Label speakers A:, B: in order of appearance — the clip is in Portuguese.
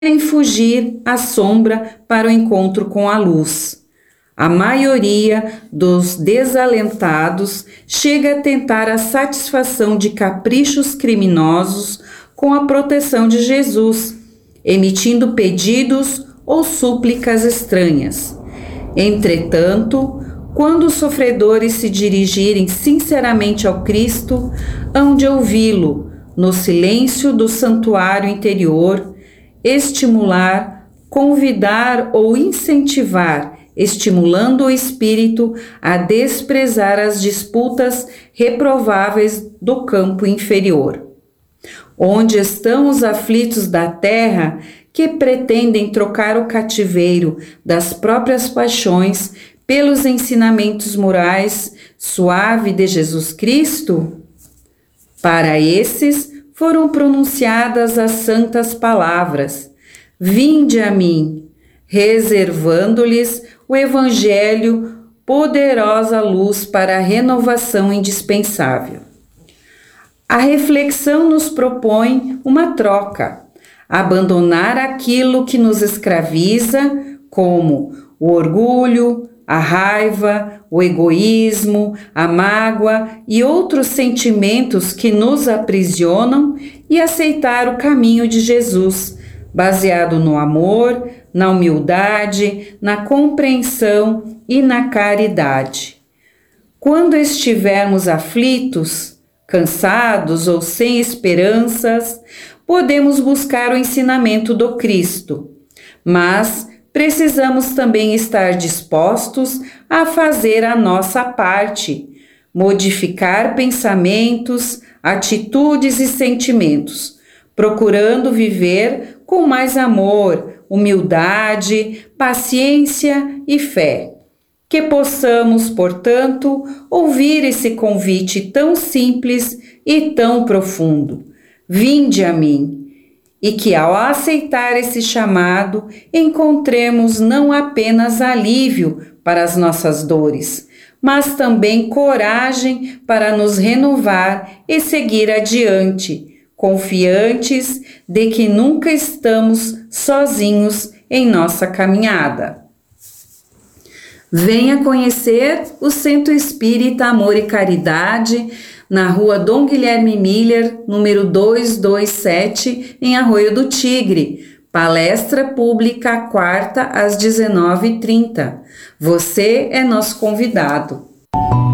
A: em fugir à sombra para o encontro com a luz. A maioria dos desalentados chega a tentar a satisfação de caprichos criminosos com a proteção de Jesus, emitindo pedidos ou súplicas estranhas. Entretanto, quando os sofredores se dirigirem sinceramente ao Cristo, hão de ouvi-lo no silêncio do santuário interior, estimular, convidar ou incentivar, estimulando o espírito a desprezar as disputas reprováveis do campo inferior. Onde estão os aflitos da terra que pretendem trocar o cativeiro das próprias paixões pelos ensinamentos morais suave de Jesus Cristo? Para esses foram pronunciadas as santas palavras: vinde a mim, reservando-lhes o Evangelho, poderosa luz para a renovação indispensável. A reflexão nos propõe uma troca, abandonar aquilo que nos escraviza, como o orgulho, a raiva, o egoísmo, a mágoa e outros sentimentos que nos aprisionam, e aceitar o caminho de Jesus, baseado no amor, na humildade, na compreensão e na caridade. Quando estivermos aflitos, cansados ou sem esperanças, podemos buscar o ensinamento do Cristo, mas precisamos também estar dispostos a fazer a nossa parte, modificar pensamentos, atitudes e sentimentos, procurando viver com mais amor, humildade, paciência e fé. Que possamos, portanto, ouvir esse convite tão simples e tão profundo: vinde a mim. E que ao aceitar esse chamado, encontremos não apenas alívio para as nossas dores, mas também coragem para nos renovar e seguir adiante, confiantes de que nunca estamos sozinhos em nossa caminhada. Venha conhecer o Centro Espírita Amor e Caridade, na rua Dom Guilherme Miller, número 227, em Arroio do Tigre. Palestra pública quarta às 19h30. Você é nosso convidado.